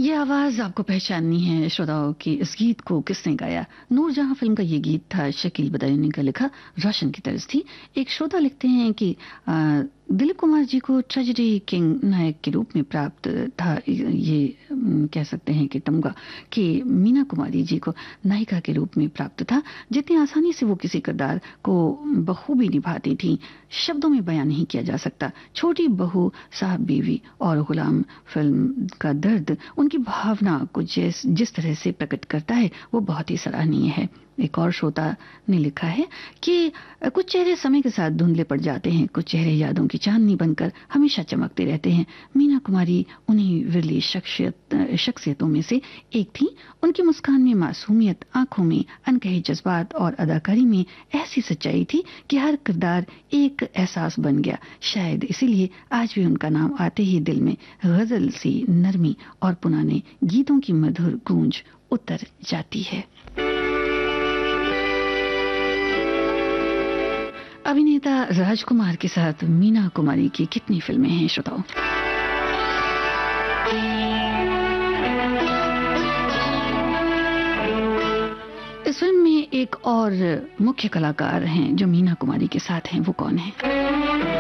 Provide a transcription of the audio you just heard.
ये आवाज आपको पहचाननी है श्रोताओं की। इस गीत को किसने गाया? नूरजहां फिल्म का ये गीत था, शकील बदायूनी का लिखा, रोशन की तर्ज थी। एक श्रोता लिखते हैं कि दिलीप कुमार जी को ट्रेजेडी किंग नायक के रूप में प्राप्त था ये कह सकते हैं कि तमगा कि मीना कुमारी जी को नायिका के रूप में प्राप्त था। जितनी आसानी से वो किसी किरदार को बखूबी निभाती थी, शब्दों में बयान नहीं किया जा सकता। छोटी बहू, साहब बीवी और गुलाम फिल्म का दर्द, उनकी भावना को जिस तरह से प्रकट करता है वो बहुत ही सराहनीय है। एक और श्रोता ने लिखा है कि कुछ चेहरे समय के साथ धुंधले पड़ जाते हैं, कुछ चेहरे यादों की चांदनी बनकर हमेशा चमकते रहते हैं। मीना कुमारी उन्हीं विरली शख्सियतों में से एक थी। उनकी मुस्कान में मासूमियत, आंखों में अनकहे जज्बात और अदाकारी में ऐसी सच्चाई थी कि हर किरदार एक एहसास बन गया। शायद इसीलिए आज भी उनका नाम आते ही दिल में गजल सी नरमी और पुराने गीतों की मधुर गूंज उतर जाती है। अभिनेता राजकुमार के साथ मीना कुमारी की कितनी फिल्में हैं श्रोताओ। इस फिल्म में एक और मुख्य कलाकार हैं जो मीना कुमारी के साथ हैं, वो कौन है?